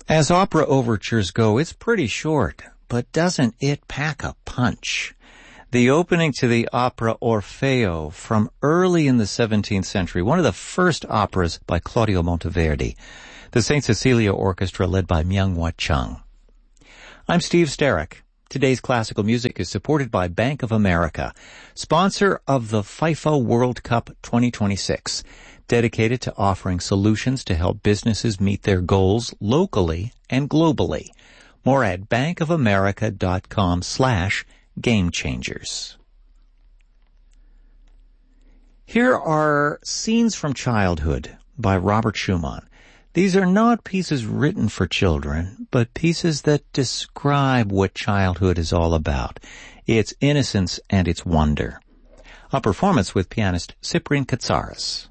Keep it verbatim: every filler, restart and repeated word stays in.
As opera overtures go, it's pretty short, but doesn't it pack a punch? The opening to the opera Orfeo from early in the seventeenth century, one of the first operas by Claudio Monteverdi, the Saint Cecilia Orchestra led by Myung-Wha Chung. I'm Steve Sterrick. Today's classical music is supported by Bank of America, sponsor of the FIFA World Cup twenty twenty-six, dedicated to offering solutions to help businesses meet their goals locally and globally. More at bankofamerica.com slash game changers. Here are Scenes from Childhood by Robert Schumann. These are not pieces written for children, but pieces that describe what childhood is all about, its innocence and its wonder. A performance with pianist Cyprian Katsaris.